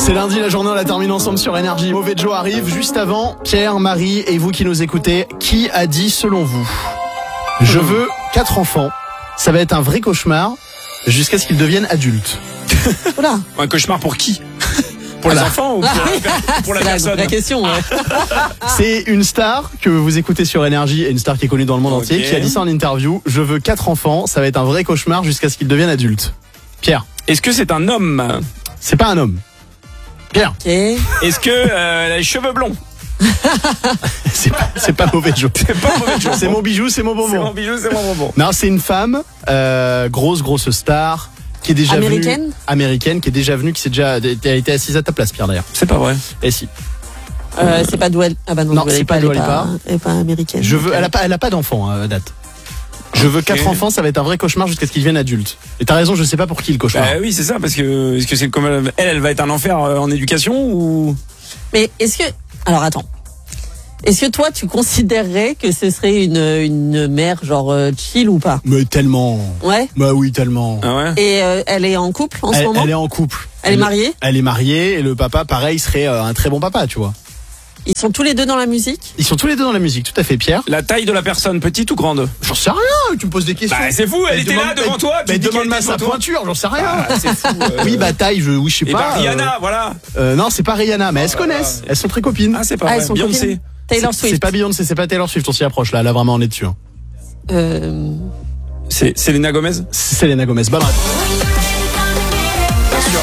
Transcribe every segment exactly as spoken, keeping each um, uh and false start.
C'est lundi, la journée, on la termine ensemble sur Énergie. Mauvais Joe arrive juste avant. Pierre, Marie et vous qui nous écoutez, qui a dit selon vous: je veux quatre enfants, ça va être un vrai cauchemar jusqu'à ce qu'ils deviennent adultes? Voilà. Un cauchemar pour qui? Pour Voilà. les enfants ou pour, la, pour la C'est la, personne? la question. Ouais. C'est une star que vous écoutez sur Énergie, et une star qui est connue dans le monde Ok. entier, qui a dit ça en interview: je veux quatre enfants, ça va être un vrai cauchemar jusqu'à ce qu'ils deviennent adultes. Pierre, Est-ce que c'est un homme? c'est pas un homme. Pierre, Ok. Est-ce que euh, elle a les cheveux blonds? c'est pas, c'est pas Mauvais Joe. C'est pas mauvais Joe. C'est mon bijou, c'est mon C'est bonbon. mon bijou, c'est mon bonbon. Non, c'est une femme, euh, grosse, grosse star, qui est déjà Américaine venue. Américaine, qui est déjà venue, qui s'est déjà, qui a été assise à ta place, Pierre, d'ailleurs. C'est pas vrai. Et si. Euh, c'est pas Dua Lipa. Ah bah non, Non, Dua c'est Lipa, pas elle est Dua Lipa. Elle est pas américaine. Je veux, elle a pas, elle a pas d'enfant, hein, à date. Je veux quatre enfants, ça va être un vrai cauchemar jusqu'à ce qu'ils deviennent adultes. Et t'as raison, je sais pas pour qui le cauchemar. Bah oui, c'est ça, parce que est-ce que c'est comme elle, elle va être un enfer euh, en éducation ou? Mais est-ce que... Alors attends. Est-ce que toi, tu considérerais que ce serait une, une mère genre euh, chill ou pas? Mais tellement. Ouais. Bah oui, tellement. Ah ouais. Et euh, elle est en couple en ce Elle, moment? elle est en couple. Elle est mariée? Elle est mariée, et le papa, pareil, serait euh, un très bon papa, tu vois. Ils sont tous les deux dans la musique? Ils sont tous les deux dans la musique, tout à fait, Pierre. La taille de la personne, petite ou grande? J'en sais rien, tu me poses des questions. Bah c'est fou, elle Mais était demande- là devant toi. Tu Mais dis qu'elle demande-moi était sa devant toi. pointure, j'en sais rien. Ah, c'est fou. euh. Oui, bah taille, je, oui, je sais Et pas. bah euh, Rihanna, voilà. euh, non, c'est pas Rihanna, mais elles se connaissent. Elles sont très copines. Ah c'est pas Ah, vrai. elles sont Beyoncé. copines. Taylor C'est- Swift. C'est pas Beyoncé, c'est pas Taylor Swift, on s'y approche là, là vraiment on est dessus. Hein. Euh... C'est Selena Gomez. C'est Selena Gomez, bonne réponse. Bien sûr.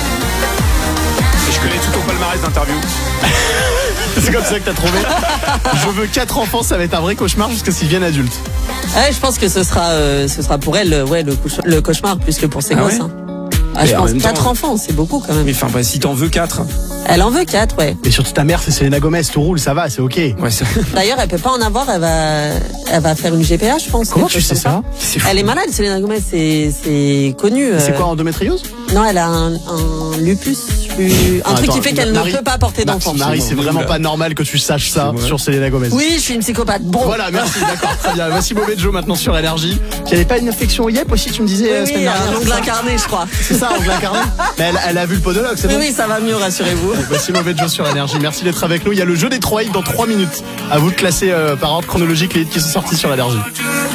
Je connais tout ton palmarès d'interview. C'est comme ça que t'as trouvé. Je veux quatre enfants, ça va être un vrai cauchemar jusqu'à ce qu'ils deviennent adultes. Ouais, je pense que ce sera, euh, ce sera pour elle, euh, ouais, le, couche- le cauchemar plus que pour ses Ah gosses. ouais hein. Ah, je Et en pense même quatre temps- enfants, c'est beaucoup quand même. Mais enfin, bah, si t'en veux quatre. Elle en veut quatre, ouais. Mais surtout ta mère, c'est Selena Gomez, tout roule, ça va, c'est ok. Ouais, ça... D'ailleurs, elle peut pas en avoir, elle va, elle va faire une G P A, je pense. Comment quelque tu chose sais comme ça? c'est fou. Elle est malade, Selena Gomez, c'est, c'est connu. euh. C'est quoi, endométriose? Non, elle a un, un lupus, lu- un Ah, truc attends, qui fait qu'elle Marie- ne peut pas porter d'enfant. Marie, c'est vraiment Oula. pas normal que tu saches ça C'est vrai. sur Selena Gomez. Oui, je suis une psychopathe. Bon. Voilà, merci, d'accord, très bien. Voici Mauvais Joe maintenant sur Énergie. Il n'y avait pas une infection au yep aussi, tu me disais Oui, la oui, semaine dernière. un ongle incarné, je crois. C'est ça, ongle incarné. Mais elle, elle a vu le podologue, c'est Oui, bon. oui, ça va mieux, rassurez-vous. Voici Mauvais Joe sur Énergie. Merci d'être avec nous. Il y a le jeu des trois hits dans trois minutes. À vous de classer euh, par ordre chronologique les hits qui sont sortis sur Énergie.